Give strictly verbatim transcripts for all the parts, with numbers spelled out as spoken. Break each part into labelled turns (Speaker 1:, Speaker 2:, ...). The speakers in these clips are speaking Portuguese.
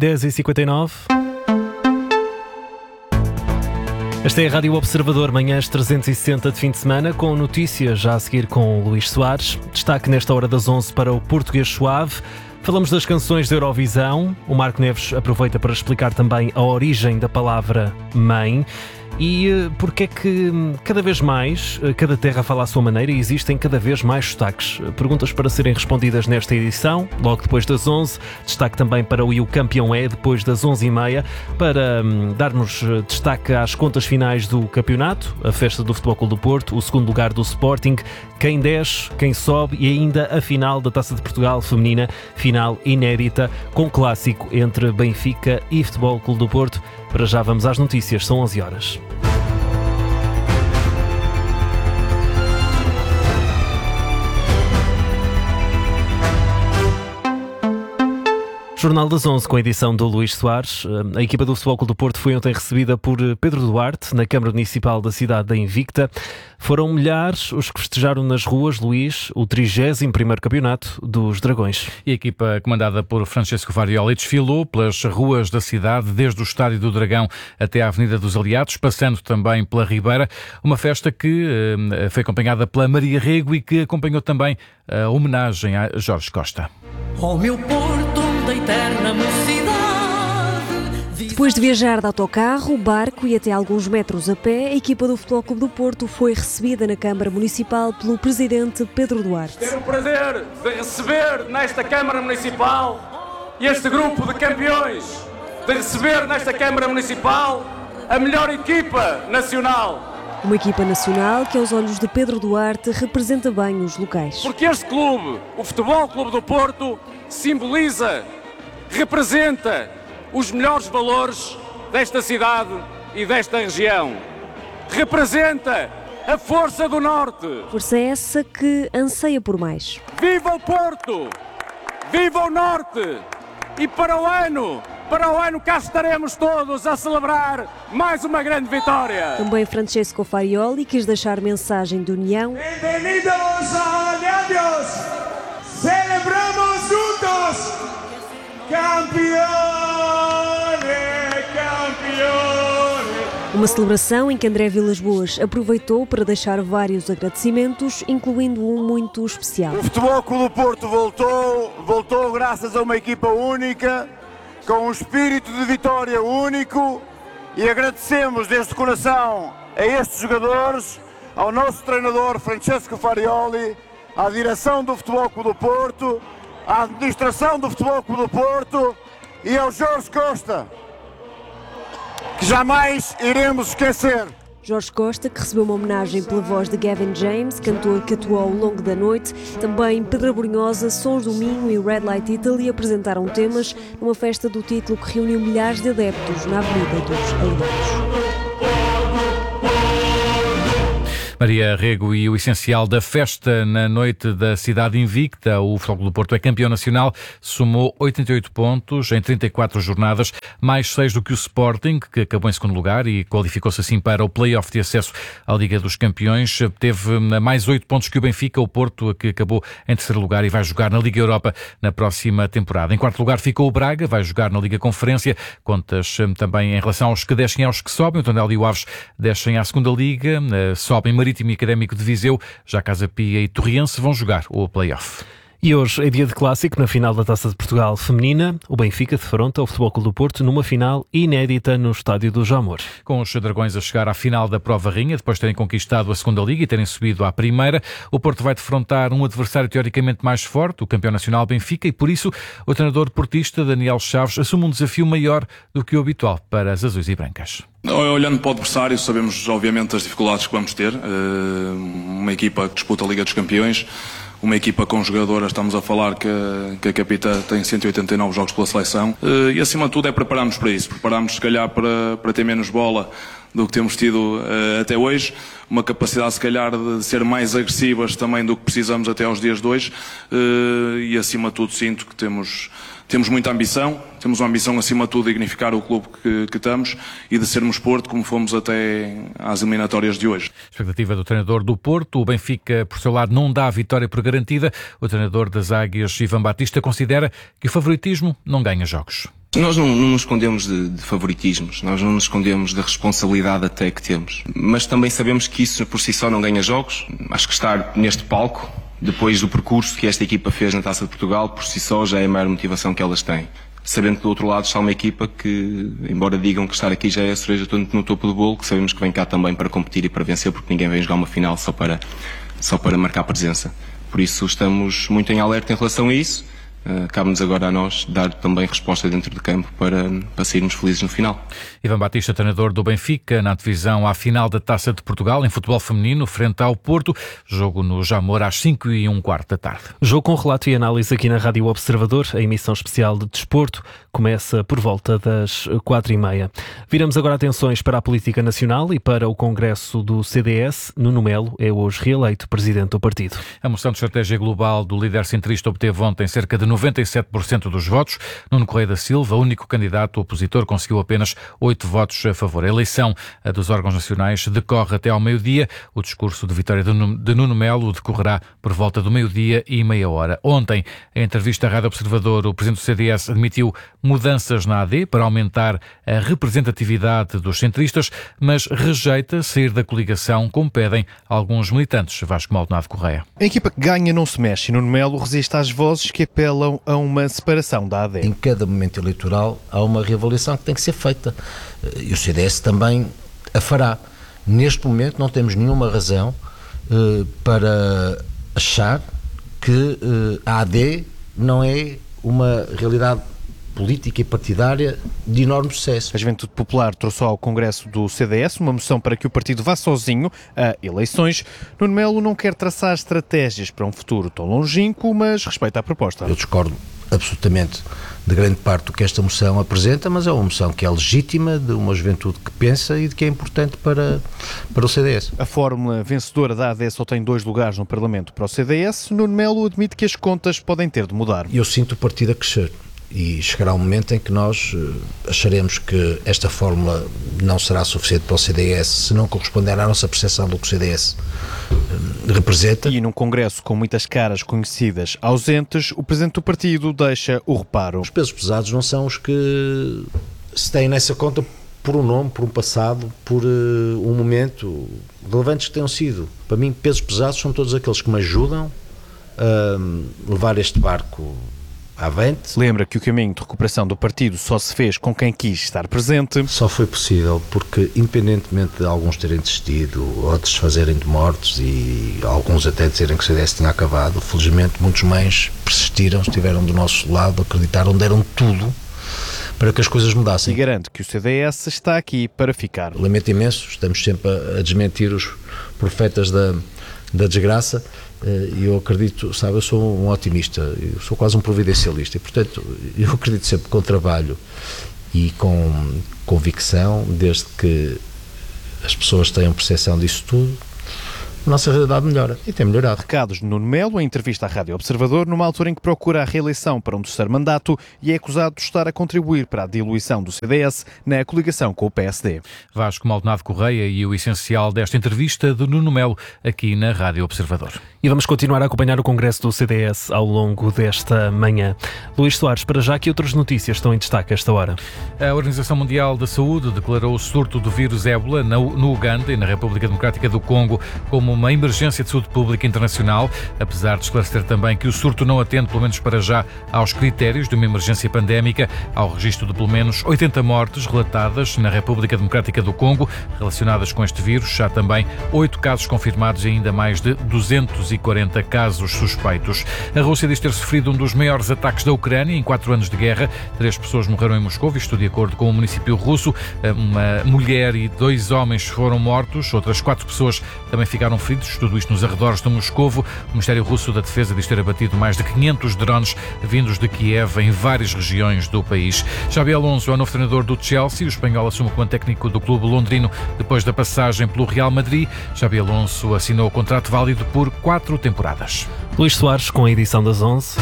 Speaker 1: dez e cinquenta e nove. Esta é a Rádio Observador, manhãs trezentos e sessenta de fim de semana, com notícias já a seguir com o Luís Soares. Destaque nesta hora das onze para o Português Suave. Falamos das canções da Eurovisão. O Marco Neves aproveita para explicar também a origem da palavra mãe. E uh, porque é que cada vez mais, uh, cada terra fala à sua maneira e existem cada vez mais sotaques? Uh, perguntas para serem respondidas nesta edição, logo depois das onze. Destaque também para o E o Campeão é, depois das onze e meia, para um, darmos uh, destaque às contas finais do campeonato, a festa do Futebol Clube do Porto, o segundo lugar do Sporting, quem desce, quem sobe e ainda a final da Taça de Portugal feminina, final inédita, com clássico entre Benfica e Futebol Clube do Porto. Para já vamos às notícias, são onze horas. Jornal das onze, com a edição do Luís Soares. A equipa do Futebol Clube do Porto foi ontem recebida por Pedro Duarte, na Câmara Municipal da cidade da Invicta. Foram milhares os que festejaram nas ruas, Luís, o trigésimo primeiro campeonato dos Dragões.
Speaker 2: E a equipa comandada por Francesco Farioli desfilou pelas ruas da cidade, desde o Estádio do Dragão até à Avenida dos Aliados, passando também pela Ribeira. Uma festa que eh, foi acompanhada pela Maria Rego e que acompanhou também a homenagem a Jorge Costa.
Speaker 3: Oh, meu Porto da eterna mocidade.
Speaker 4: Depois de viajar de autocarro, barco e até alguns metros a pé, a equipa do Futebol Clube do Porto foi recebida na Câmara Municipal pelo presidente Pedro Duarte.
Speaker 5: Tenho o prazer de receber nesta Câmara Municipal este grupo de campeões, de receber nesta Câmara Municipal a melhor equipa nacional.
Speaker 4: Uma equipa nacional que, aos olhos de Pedro Duarte, representa bem os locais.
Speaker 5: Porque este clube, o Futebol Clube do Porto, simboliza, representa os melhores valores desta cidade e desta região. Representa a força do Norte.
Speaker 4: Força essa que anseia por mais.
Speaker 5: Viva o Porto! Viva o Norte! E para o ano... Para o ano cá estaremos todos a celebrar mais uma grande vitória.
Speaker 4: Também Francesco Farioli quis deixar mensagem de união.
Speaker 6: Bem-vindos a Olhados! Celebramos juntos! Campeões! Campeões!
Speaker 4: Uma celebração em que André Vilas-Boas aproveitou para deixar vários agradecimentos, incluindo um muito especial.
Speaker 7: O Futebol Clube do Porto voltou, voltou graças a uma equipa única, com um espírito de vitória único, e agradecemos desde o coração a estes jogadores, ao nosso treinador Francesco Farioli, à direção do Futebol Clube do Porto, à administração do Futebol Clube do Porto e ao Jorge Costa, que jamais iremos esquecer.
Speaker 4: Jorge Costa, que recebeu uma homenagem pela voz de Gavin James, cantor que atuou ao longo da noite. Também Pedro Brunhosa, Sons do Minho e Red Light Italy apresentaram temas numa festa do título que reuniu milhares de adeptos na Avenida dos Aliados.
Speaker 2: Maria Rego e o essencial da festa na noite da cidade invicta. O Futebol Clube do Porto é campeão nacional, somou oitenta e oito pontos em trinta e quatro jornadas, mais seis do que o Sporting, que acabou em segundo lugar e qualificou-se assim para o play-off de acesso à Liga dos Campeões. Teve mais oito pontos que o Benfica, o Porto, que acabou em terceiro lugar e vai jogar na Liga Europa na próxima temporada. Em quarto lugar ficou o Braga, vai jogar na Liga Conferência. Contas também em relação aos que descem e aos que sobem. O Tondela e o Aves descem à segunda Liga, sobem Marítimo e Académico de Viseu, já Casa Pia e Torriense vão jogar o play-off.
Speaker 1: E hoje é dia de clássico na final da Taça de Portugal feminina. O Benfica defronta o Futebol Clube do Porto numa final inédita no Estádio do Jamor.
Speaker 2: Com os Dragões a chegar à final da Prova Rainha, depois de terem conquistado a segunda Liga e terem subido à primeira, o Porto vai defrontar um adversário teoricamente mais forte, o campeão nacional Benfica, e por isso o treinador portista Daniel Chaves assume um desafio maior do que o habitual para as azuis e brancas.
Speaker 8: Olhando para o adversário, sabemos obviamente as dificuldades que vamos ter. Uma equipa que disputa a Liga dos Campeões, uma equipa com jogadoras, estamos a falar que, que a capitã tem cento e oitenta e nove jogos pela seleção, e acima de tudo é prepararmos para isso, prepararmos se calhar para, para ter menos bola do que temos tido uh, até hoje, uma capacidade se calhar de ser mais agressivas também do que precisamos até aos dias de hoje, uh, e acima de tudo sinto que temos, temos muita ambição, temos uma ambição acima de tudo de dignificar o clube que, que estamos e de sermos Porto como fomos até às eliminatórias de hoje.
Speaker 2: Expectativa do treinador do Porto, o Benfica por seu lado não dá a vitória por garantida. O treinador das Águias, Ivan Batista, considera que o favoritismo não ganha jogos.
Speaker 9: Nós não, não nos escondemos de, de favoritismos, nós não nos escondemos da responsabilidade até que temos, mas também sabemos que isso por si só não ganha jogos. Acho que estar neste palco, depois do percurso que esta equipa fez na Taça de Portugal, por si só já é a maior motivação que elas têm. Sabendo que do outro lado está uma equipa que, embora digam que estar aqui já é a cereja no topo do bolo, que sabemos que vem cá também para competir e para vencer, porque ninguém vem jogar uma final só para, só para marcar presença. Por isso estamos muito em alerta em relação a isso. Uh, cabe-nos agora a nós dar também resposta dentro de campo para, para sairmos felizes no final.
Speaker 2: Ivan Batista, treinador do Benfica, na divisão à final da Taça de Portugal, em futebol feminino, frente ao Porto. Jogo no Jamor às cinco e um quarto da tarde.
Speaker 1: Jogo com relato e análise aqui na Rádio Observador. A emissão especial de desporto começa por volta das quatro e meia. Viramos agora atenções para a política nacional e para o Congresso do C D S. Nuno Melo é hoje reeleito presidente do partido.
Speaker 2: A moção de estratégia global do líder centrista obteve ontem cerca de noventa e sete por cento dos votos. Nuno Correia da Silva, único candidato opositor, conseguiu apenas oito votos a favor. A eleição dos órgãos nacionais decorre até ao meio-dia. O discurso de vitória de Nuno Melo decorrerá por volta do meio-dia e meia hora. Ontem, em entrevista à Rádio Observador, o presidente do C D S admitiu mudanças na A D para aumentar a representatividade dos centristas, mas rejeita sair da coligação, como pedem alguns militantes. Vasco Maldonado Correia.
Speaker 10: A equipa que ganha não se mexe. Nuno Melo resiste às vozes que apelam a uma separação da A D.
Speaker 11: Em cada momento eleitoral há uma reavaliação que tem que ser feita e o C D S também a fará. Neste momento não temos nenhuma razão uh, para achar que uh, a A D não é uma realidade política e partidária de enorme sucesso.
Speaker 10: A Juventude Popular trouxe ao Congresso do C D S uma moção para que o partido vá sozinho a eleições. Nuno Melo não quer traçar estratégias para um futuro tão longínquo, mas respeita a proposta.
Speaker 11: Eu discordo absolutamente de grande parte do que esta moção apresenta, mas é uma moção que é legítima, de uma juventude que pensa e de que é importante para, para o C D S.
Speaker 10: A fórmula vencedora da A D só tem dois lugares no Parlamento para o C D S. Nuno Melo admite que as contas podem ter de mudar.
Speaker 11: Eu sinto o partido a crescer. E chegará um momento em que nós uh, acharemos que esta fórmula não será suficiente para o C D S se não corresponder à nossa percepção do que o C D S uh, representa.
Speaker 10: E num congresso com muitas caras conhecidas ausentes, o presidente do partido deixa o reparo.
Speaker 11: Os pesos pesados não são os que se têm nessa conta por um nome, por um passado, por uh, um momento, relevantes que tenham sido. Para mim, pesos pesados são todos aqueles que me ajudam a uh, levar este barco avante.
Speaker 10: Lembra que o caminho de recuperação do partido só se fez com quem quis estar presente.
Speaker 11: Só foi possível porque, independentemente de alguns terem desistido, outros fazerem de mortos e alguns até dizerem que o C D S tinha acabado, felizmente muitos mães persistiram, estiveram do nosso lado, acreditaram, deram tudo para que as coisas mudassem.
Speaker 10: E garante que o C D S está aqui para ficar.
Speaker 11: Lamento imenso, estamos sempre a, a desmentir os profetas da, da desgraça. E eu acredito, sabe, eu sou um otimista, eu sou quase um providencialista e, portanto, eu acredito sempre com trabalho e com convicção, desde que as pessoas tenham percepção disso tudo, a nossa realidade melhora e tem melhorado.
Speaker 10: Recados de Nuno Melo, em entrevista à Rádio Observador, numa altura em que procura a reeleição para um terceiro mandato e é acusado de estar a contribuir para a diluição do C D S na coligação com o P S D.
Speaker 2: Vasco Maldonado Correia e o essencial desta entrevista de Nuno Melo aqui na Rádio Observador.
Speaker 1: E vamos continuar a acompanhar o Congresso do C D S ao longo desta manhã. Luís Soares, para já, que outras notícias estão em destaque a esta hora?
Speaker 2: A Organização Mundial da Saúde declarou o surto do vírus ébola no Uganda e na República Democrática do Congo como uma emergência de saúde pública internacional, apesar de esclarecer também que o surto não atende, pelo menos para já, aos critérios de uma emergência pandémica. Ao registro de pelo menos oitenta mortes relatadas na República Democrática do Congo relacionadas com este vírus, já também oito casos confirmados e ainda mais de duzentos e quarenta casos suspeitos. A Rússia diz ter sofrido um dos maiores ataques da Ucrânia em quatro anos de guerra. Três pessoas morreram em Moscou, isto de acordo com o município russo. Uma mulher e dois homens foram mortos, outras quatro pessoas também ficaram feridos, tudo isto nos arredores de Moscovo. O Ministério Russo da Defesa diz ter abatido mais de quinhentos drones vindos de Kiev em várias regiões do país. Xabi Alonso é o novo treinador do Chelsea. O espanhol assume o comando técnico do clube londrino depois da passagem pelo Real Madrid. Xabi Alonso assinou o contrato válido por quatro temporadas.
Speaker 1: Luís Soares com a edição das onze.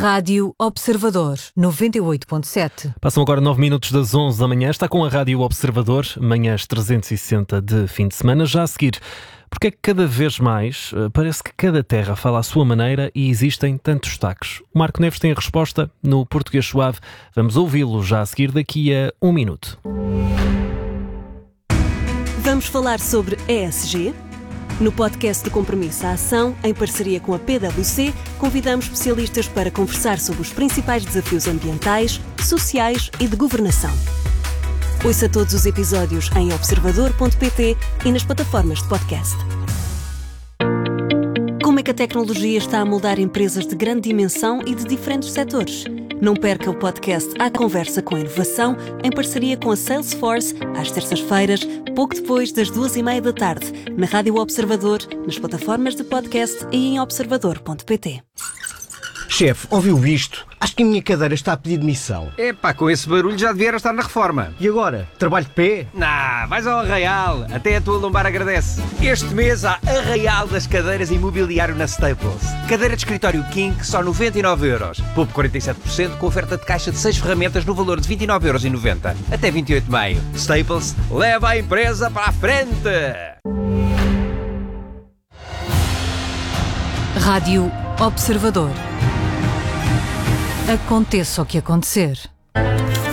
Speaker 12: Rádio Observador, noventa e oito ponto sete.
Speaker 1: Passam agora nove minutos das onze da manhã. Está com a Rádio Observador, manhãs trezentos e sessenta de fim de semana. Já a seguir, porque é que cada vez mais parece que cada terra fala à sua maneira e existem tantos sotaques? O Marco Neves tem a resposta no Português Suave. Vamos ouvi-lo já a seguir daqui a um minuto.
Speaker 4: Vamos falar sobre E S G? No podcast de Compromisso à Ação, em parceria com a P W C, convidamos especialistas para conversar sobre os principais desafios ambientais, sociais e de governação. Ouça todos os episódios em observador ponto pt e nas plataformas de podcast. Como é que a tecnologia está a moldar empresas de grande dimensão e de diferentes setores? Não perca o podcast À Conversa com a Inovação, em parceria com a Salesforce, às terças-feiras, pouco depois das duas e meia da tarde, na Rádio Observador, nas plataformas de podcast e em observador ponto pt.
Speaker 13: Chefe, ouviu isto? Acho que a minha cadeira está a pedir demissão.
Speaker 14: Epá, com esse barulho já devia estar na reforma.
Speaker 13: E agora? Trabalho de pé?
Speaker 14: Nah, vais ao Arraial. Até a tua lombar agradece. Este mês há Arraial das cadeiras imobiliário na Staples. Cadeira de escritório King, só noventa e nove euros. Poupe quarenta e sete por cento com oferta de caixa de seis ferramentas no valor de vinte e nove euros e noventa. Até vinte e oito de maio. Staples, leva a empresa para a frente.
Speaker 12: Rádio Observador. Aconteça o que acontecer.